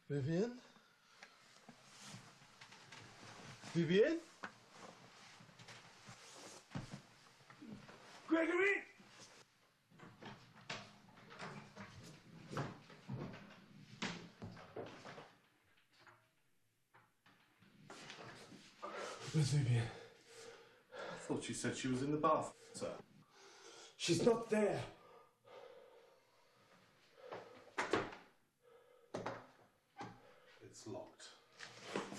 Vivian? Vivian? Gregory! Where's Vivian? I thought you said she was in the bath, sir. She's not there. It's locked.